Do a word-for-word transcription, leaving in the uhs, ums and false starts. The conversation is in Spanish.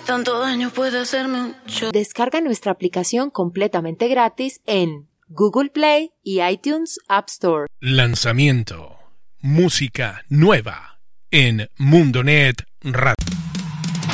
tanto daño puede hacerme un show. Descarga nuestra aplicación completamente gratis en Google Play y iTunes App Store. Lanzamiento. Música nueva en Mundonet Radio.